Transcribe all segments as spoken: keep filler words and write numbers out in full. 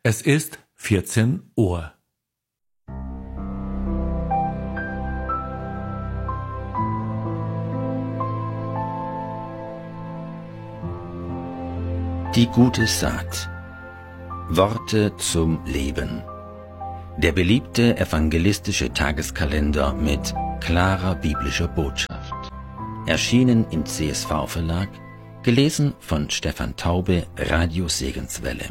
Es ist vierzehn Uhr. Die gute Saat. Worte zum Leben. Der beliebte evangelistische Tageskalender mit klarer biblischer Botschaft. Erschienen im C S V-Verlag, gelesen von Stefan Taube, Radio Segenswelle.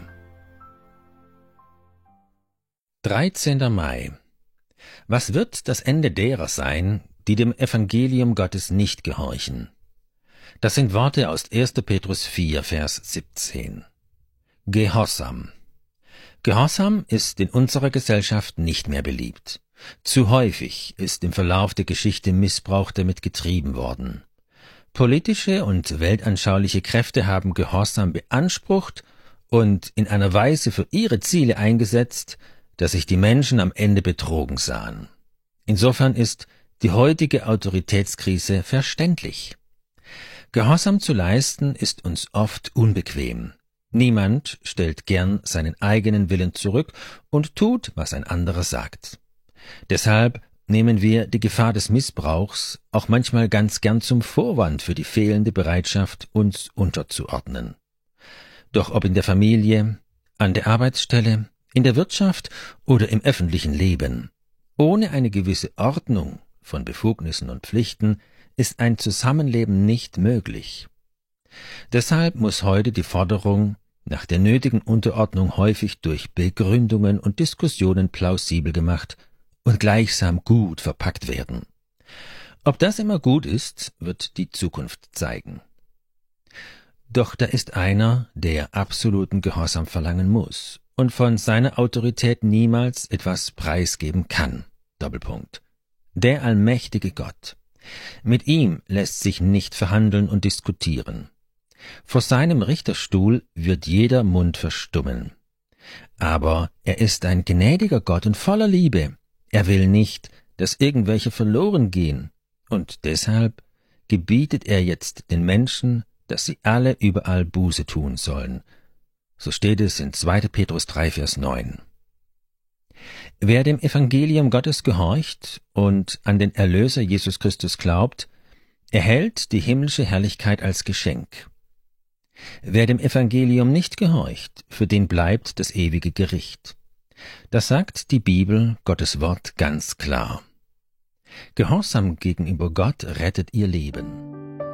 dreizehnter Mai. Was wird das Ende derer sein, die dem Evangelium Gottes nicht gehorchen? Das sind Worte aus erster Petrus vier, Vers siebzehn. Gehorsam. Gehorsam ist in unserer Gesellschaft nicht mehr beliebt. Zu häufig ist im Verlauf der Geschichte Missbrauch damit getrieben worden. Politische und weltanschauliche Kräfte haben Gehorsam beansprucht und in einer Weise für ihre Ziele eingesetzt, dass sich die Menschen am Ende betrogen sahen. Insofern ist die heutige Autoritätskrise verständlich. Gehorsam zu leisten ist uns oft unbequem. Niemand stellt gern seinen eigenen Willen zurück und tut, was ein anderer sagt. Deshalb nehmen wir die Gefahr des Missbrauchs auch manchmal ganz gern zum Vorwand für die fehlende Bereitschaft, uns unterzuordnen. Doch ob in der Familie, an der Arbeitsstelle, in der Wirtschaft oder im öffentlichen Leben, ohne eine gewisse Ordnung von Befugnissen und Pflichten ist ein Zusammenleben nicht möglich. Deshalb muss heute die Forderung nach der nötigen Unterordnung häufig durch Begründungen und Diskussionen plausibel gemacht und gleichsam gut verpackt werden. Ob das immer gut ist, wird die Zukunft zeigen. Doch da ist einer, der absoluten Gehorsam verlangen muss und von seiner Autorität niemals etwas preisgeben kann. Doppelpunkt. Der allmächtige Gott. Mit ihm lässt sich nicht verhandeln und diskutieren. Vor seinem Richterstuhl wird jeder Mund verstummen. Aber er ist ein gnädiger Gott und voller Liebe. Er will nicht, dass irgendwelche verloren gehen, und deshalb gebietet er jetzt den Menschen, dass sie alle überall Buße tun sollen. So steht es in zweiter Petrus drei, Vers neun. Wer dem Evangelium Gottes gehorcht und an den Erlöser Jesus Christus glaubt, erhält die himmlische Herrlichkeit als Geschenk. Wer dem Evangelium nicht gehorcht, für den bleibt das ewige Gericht. Das sagt die Bibel, Gottes Wort, ganz klar. Gehorsam gegenüber Gott rettet ihr Leben.